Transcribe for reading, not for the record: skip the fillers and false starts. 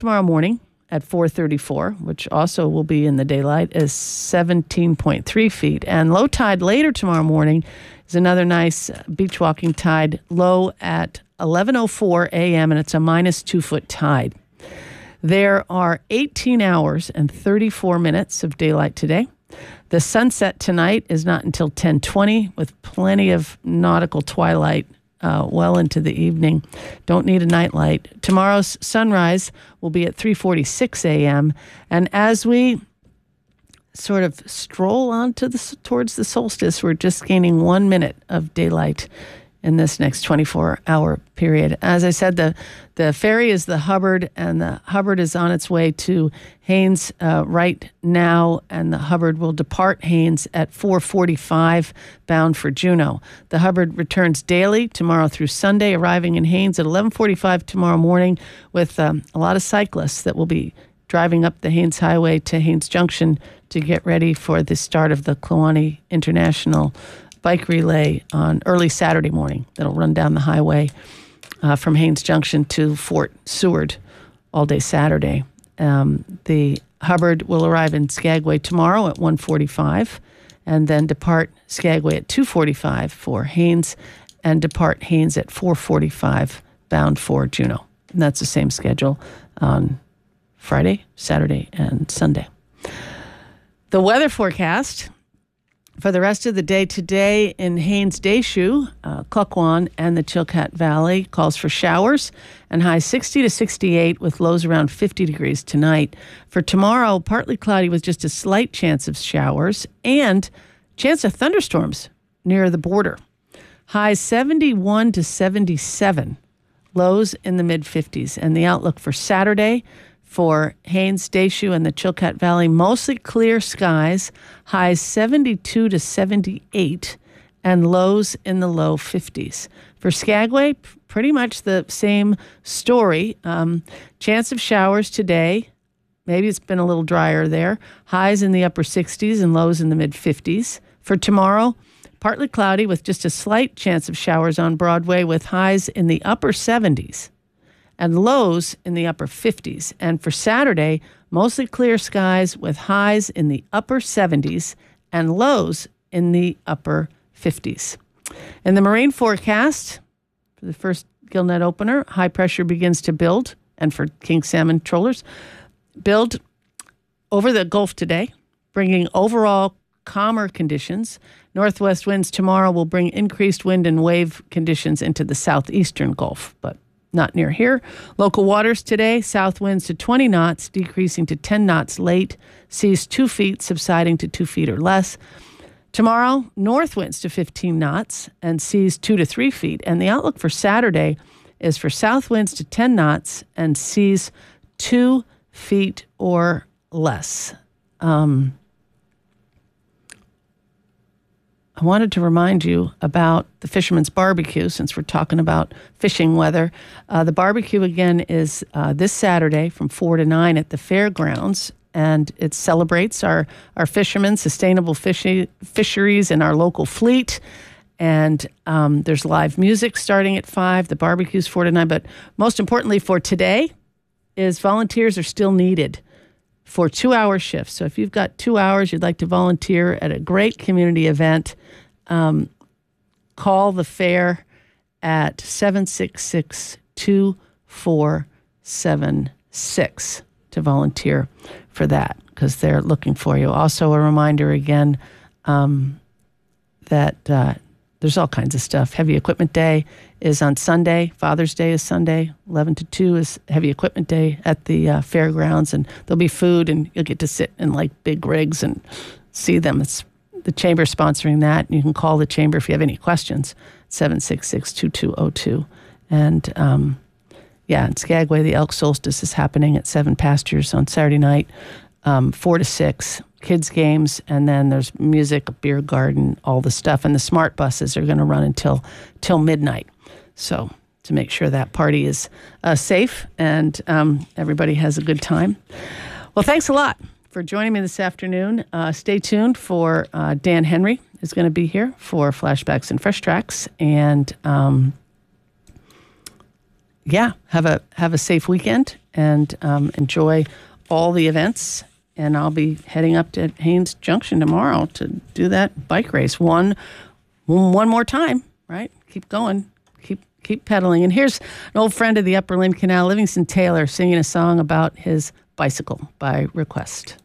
tomorrow morning at 4:34, which also will be in the daylight, is 17.3 feet. And low tide later tomorrow morning is another nice beach walking tide, low at 11:04 a.m., and it's a minus 2 foot tide. There are 18 hours and 34 minutes of daylight today. The sunset tonight is not until 10:20, with plenty of nautical twilight well into the evening. Don't need a nightlight. Tomorrow's sunrise will be at 3:46 a.m. And as we sort of stroll on towards the solstice, we're just gaining 1 minute of daylight in this next 24-hour period. As I said, the ferry is the Hubbard, and the Hubbard is on its way to Haines right now, and the Hubbard will depart Haines at 4:45, bound for Juneau. The Hubbard returns daily tomorrow through Sunday, arriving in Haines at 11:45 tomorrow morning, with a lot of cyclists that will be driving up the Haines Highway to Haines Junction to get ready for the start of the Kluane International Bike Relay on early Saturday morning. That'll run down the highway from Haines Junction to Fort Seward all day Saturday. The Hubbard will arrive in Skagway tomorrow at 1:45 and then depart Skagway at 2:45 for Haines and depart Haines at 4:45 bound for Juneau. And that's the same schedule on Friday, Saturday, and Sunday. The weather forecast for the rest of the day today in Haines-Deschutes, Klukwan, and the Chilkat Valley calls for showers and highs 60 to 68 with lows around 50 degrees tonight. For tomorrow, partly cloudy with just a slight chance of showers and chance of thunderstorms near the border. Highs 71 to 77, lows in the mid-50s. And the outlook for Saturday for Haines-Deschutes and the Chilkat Valley, mostly clear skies, highs 72 to 78, and lows in the low 50s. For Skagway, pretty much the same story. Chance of showers today. Maybe it's been a little drier there. Highs in the upper 60s and lows in the mid-50s. For tomorrow, partly cloudy with just a slight chance of showers on Broadway, with highs in the upper 70s. And lows in the upper 50s. And for Saturday, mostly clear skies with highs in the upper 70s and lows in the upper 50s. In the marine forecast, for the first gillnet opener, high pressure begins to build, and for king salmon trollers, build over the Gulf today, bringing overall calmer conditions. Northwest winds tomorrow will bring increased wind and wave conditions into the southeastern Gulf, but not near here. Local waters today, south winds to 20 knots, decreasing to 10 knots late. Seas 2 feet, subsiding to 2 feet or less. Tomorrow, north winds to 15 knots and seas 2 to 3 feet. And the outlook for Saturday is for south winds to 10 knots and seas 2 feet or less. I wanted to remind you about the Fisherman's Barbecue, since we're talking about fishing weather. The barbecue, again, is this Saturday from 4 to 9 at the fairgrounds, and it celebrates our fishermen, sustainable fisheries, and our local fleet. And there's live music starting at 5. The barbecue's 4 to 9. But most importantly for today is volunteers are still needed for 2-hour shifts. So if you've got 2 hours, you'd like to volunteer at a great community event, call the fair at 766-2476 to volunteer for that, because they're looking for you. Also, a reminder again that there's all kinds of stuff. Heavy Equipment Day is on Sunday. Father's Day is Sunday. 11 to 2 is Heavy Equipment Day at the fairgrounds, and there'll be food, and you'll get to sit in like big rigs and see them. It's the chamber sponsoring that. You can call the chamber if you have any questions, 766-2202. And in Skagway, the elk solstice is happening at 7 Pastures on Saturday night, 4 to 6. Kids games, and then there's music, a beer garden, all the stuff. And the smart buses are going to run until midnight. So to make sure that party is safe and everybody has a good time. Well, thanks a lot for joining me this afternoon. Stay tuned for Dan Henry is going to be here for Flashbacks and Fresh Tracks. And have a safe weekend. and enjoy all the events. And I'll be heading up to Haines Junction tomorrow to do that bike race one more time, right? Keep going, keep pedaling. And here's an old friend of the Upper Lynn Canal, Livingston Taylor, singing a song about his bicycle by request.